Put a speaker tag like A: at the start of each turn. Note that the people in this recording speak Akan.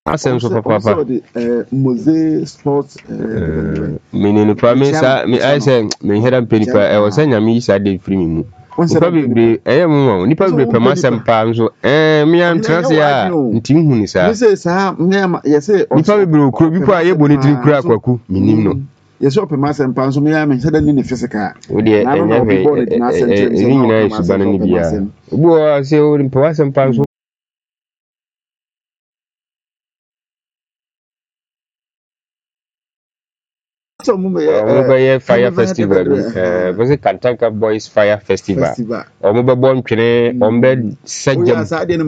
A: asem so papa
B: Mose sports
A: menene pa me sa me I say me hera penipa e wo sanya me isa de free mu nipa bebre mu nipa bebre pa masem pa nso me am trase ya nti hu ni sa
B: me say sa me say
A: nipa bebre okro bi po aye boni tiri kura akwaku minim no
B: yes ope masem pa nso me ya me heda ni physical
A: wo de enya hwe ni nyina isu bana ni bia obu o se o nipa masem pa nso
B: so
A: Mobile Fire Festival, was it Kantanka Boys Fire Festival? Or mobile born, Ombe Sajam.